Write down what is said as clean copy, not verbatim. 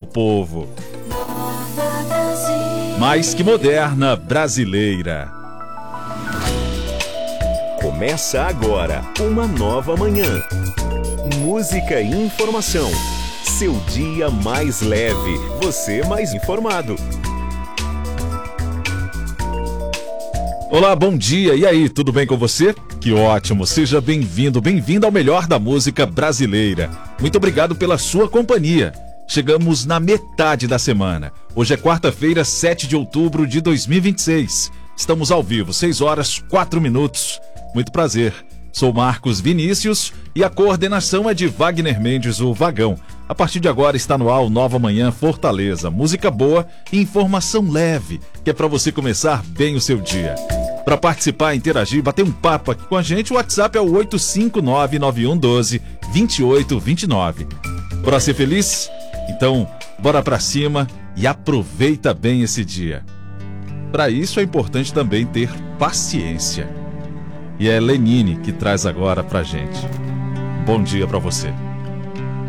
povo. Mais que moderna, brasileira. Começa agora uma nova manhã. Música e informação. Seu dia mais leve, você mais informado. Olá, bom dia. E aí, tudo bem com você? Que ótimo. Seja bem-vindo, bem-vinda ao melhor da música brasileira. Muito obrigado pela sua companhia. Chegamos na metade da semana. Hoje é quarta-feira, 7 de outubro de 2026. Estamos ao vivo, 6 horas, 4 minutos. Muito prazer. Sou Marcos Vinícius e a coordenação é de Wagner Mendes, o Vagão. A partir de agora está no ar o Nova Manhã Fortaleza. Música boa e informação leve, que é para você começar bem o seu dia. Para participar, interagir, bater um papo aqui com a gente, o WhatsApp é o 859-9112-2829. Bora ser feliz? Então, bora pra cima e aproveita bem esse dia. Para isso é importante também ter paciência. E é Lenine que traz agora pra gente. Bom dia pra você.